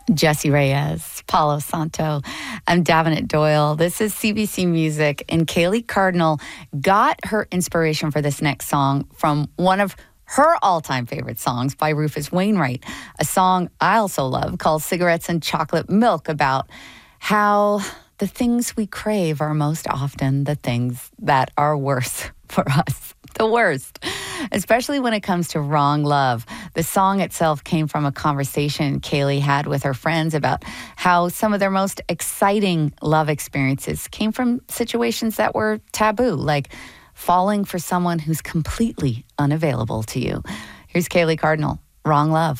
Jesse Reyes, Palo Santo. I'm Davenant Doyle. This is CBC Music, and Kaylee Cardinal got her inspiration for this next song from one of her all-time favorite songs by Rufus Wainwright, a song I also love called Cigarettes and Chocolate Milk, about how the things we crave are most often the things that are worse for us. The worst, especially when it comes to wrong love. The song itself came from a conversation Kaylee had with her friends about how some of their most exciting love experiences came from situations that were taboo, like falling for someone who's completely unavailable to you. Here's Kaylee Cardinal, Wrong Love.